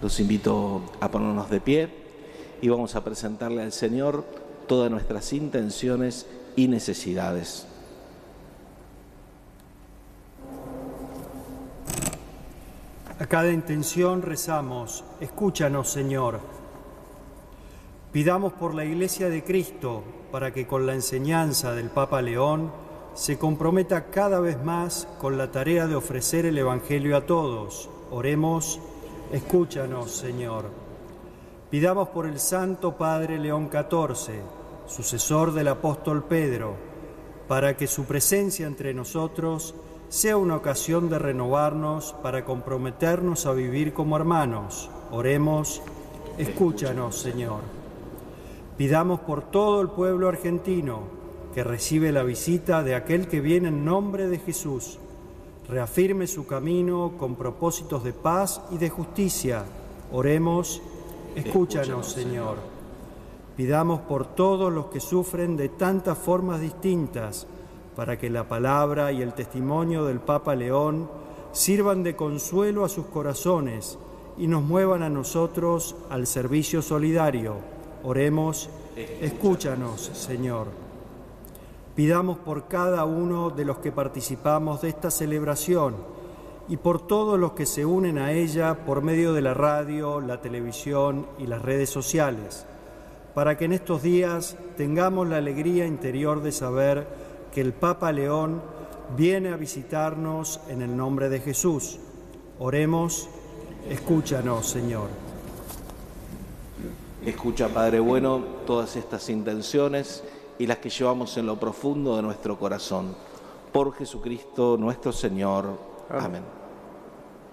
Los invito a ponernos de pie y vamos a presentarle al Señor todas nuestras intenciones y necesidades. A cada intención rezamos: escúchanos, Señor. Pidamos por la Iglesia de Cristo, para que con la enseñanza del Papa León se comprometa cada vez más con la tarea de ofrecer el Evangelio a todos. Oremos: escúchanos, Señor. Pidamos por el Santo Padre León XIV, sucesor del apóstol Pedro, para que su presencia entre nosotros sea una ocasión de renovarnos para comprometernos a vivir como hermanos. Oremos: escúchanos, Señor. Pidamos por todo el pueblo argentino, que recibe la visita de aquel que viene en nombre de Jesús, reafirme su camino con propósitos de paz y de justicia. Oremos: escúchanos, Señor. Pidamos por todos los que sufren de tantas formas distintas, para que la palabra y el testimonio del Papa León sirvan de consuelo a sus corazones y nos muevan a nosotros al servicio solidario. Oremos: escúchanos, Señor. Pidamos por cada uno de los que participamos de esta celebración y por todos los que se unen a ella por medio de la radio, la televisión y las redes sociales, para que en estos días tengamos la alegría interior de saber que el Papa León viene a visitarnos en el nombre de Jesús. Oremos: escúchanos, Señor. Escucha, Padre bueno, todas estas intenciones y las que llevamos en lo profundo de nuestro corazón. Por Jesucristo nuestro Señor. Amén.